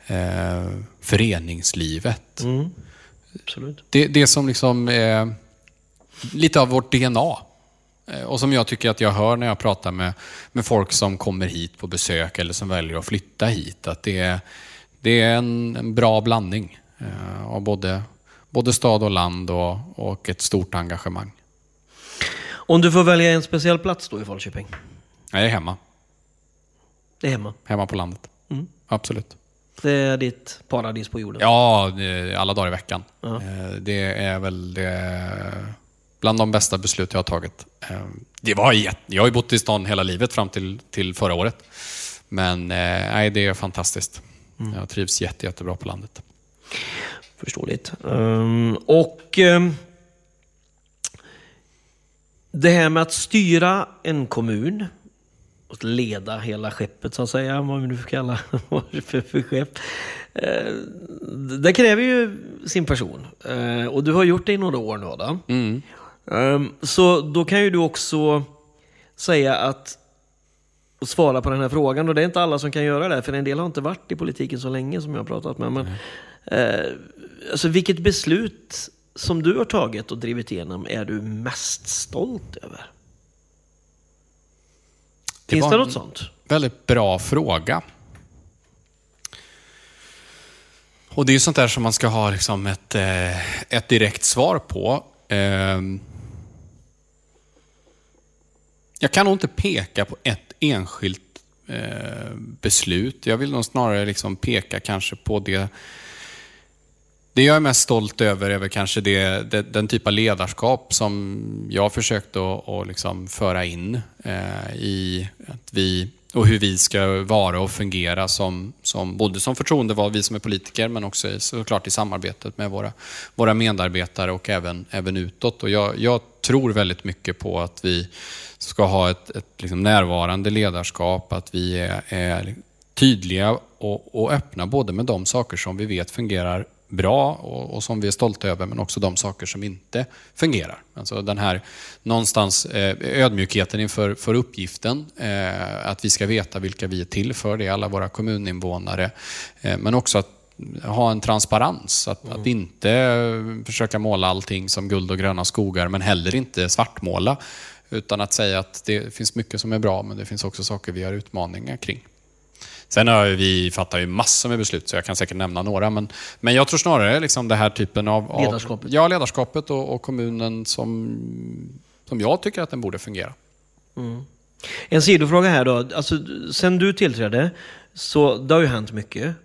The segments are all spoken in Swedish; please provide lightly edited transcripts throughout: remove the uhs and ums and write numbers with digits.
föreningslivet. Absolut. Det som liksom är lite av vårt DNA. Och som jag tycker att jag hör när jag pratar med folk som kommer hit på besök eller som väljer att flytta hit. Att det är en bra blandning av både stad och land och ett stort engagemang. Om du får välja en speciell plats då i Falköping? Jag är hemma. Det är hemma? Hemma på landet. Absolut. Det är ditt paradis på jorden? Ja, alla dagar i veckan. Det är väl bland de bästa beslut jag har tagit. Jag har ju bott i stan hela livet fram till förra året. Men nej, det är fantastiskt. Jag trivs jättebra på landet. Förståeligt. Det här med att styra en kommun och leda hela skeppet så att säga, vad vi nu får kalla för skepp. Det kräver ju sin person. Och du har gjort det i några år nu då. Så då kan ju du också säga att och svara på den här frågan, och det är inte alla som kan göra det, för en del har inte varit i politiken så länge som jag har pratat med, men alltså vilket beslut som du har tagit och drivit igenom är du mest stolt över? Finns det något sånt? Väldigt bra fråga. Och det är ju sånt där som man ska ha liksom ett direkt svar på. Jag kan nog inte peka på ett enskilt beslut. Jag vill nog snarare liksom peka kanske på det jag är mest stolt över är väl kanske den typ av ledarskap som jag försökt att liksom föra in i att och hur vi ska vara och fungera som både som förtroendevald, vi som är politiker, men också såklart i samarbetet med våra medarbetare och även utåt. Och jag tror väldigt mycket på att vi ska ha ett liksom närvarande ledarskap, att vi är tydliga och öppna både med de saker som vi vet fungerar bra och som vi är stolta över, men också de saker som inte fungerar. Alltså den här någonstans ödmjukheten inför uppgiften, att vi ska veta vilka vi är till för, det är alla våra kommuninvånare, men också att ha en transparens, att inte försöka måla allting som guld och gröna skogar, men heller inte svartmåla, utan att säga att det finns mycket som är bra, men det finns också saker vi har utmaningar kring. Sen har vi fattar ju massor med beslut, så jag kan säkert nämna några, men jag tror snarare liksom det här typen av ledarskapet. Ja, ledarskapet och kommunen som jag tycker att den borde fungera. En sidofråga här då, alltså sen du tillträdde så det har ju hänt mycket.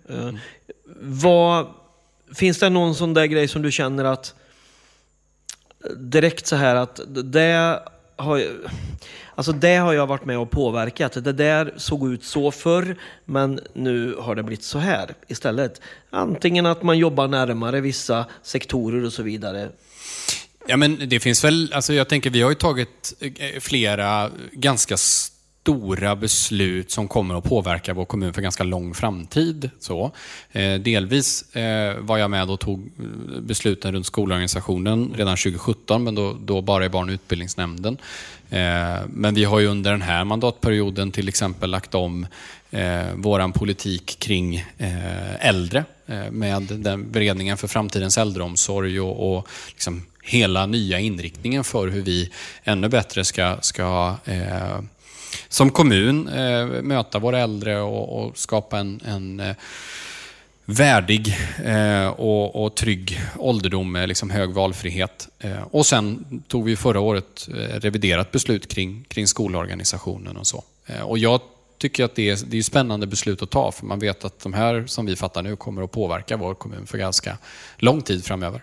Finns det någon sån där grej som du känner att direkt så här att det har jag varit med och påverkat. Det där såg ut så förr, men nu har det blivit så här istället. Antingen att man jobbar närmare vissa sektorer och så vidare. Ja, men det finns väl, alltså jag tänker vi har ju tagit flera ganska stora beslut som kommer att påverka vår kommun för ganska lång framtid. Så. Delvis var jag med och tog besluten runt skolorganisationen redan 2017, men då bara i barn- och utbildningsnämnden. Men vi har ju under den här mandatperioden till exempel lagt om våran politik kring äldre med den beredningen för framtidens äldreomsorg och liksom hela nya inriktningen för hur vi ännu bättre ska som kommun möta våra äldre och skapa en värdig och trygg ålderdom med liksom hög valfrihet. Och sen tog vi förra året reviderat beslut kring skolorganisationen och så. Och jag tycker att det är spännande beslut att ta, för man vet att de här som vi fattar nu kommer att påverka vår kommun för ganska lång tid framöver.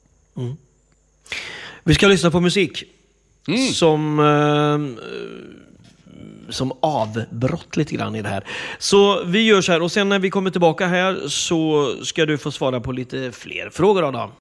Vi ska lyssna på musik som avbrott lite grann i det här. Så vi gör så här, och sen när vi kommer tillbaka här så ska du få svara på lite fler frågor, Adam.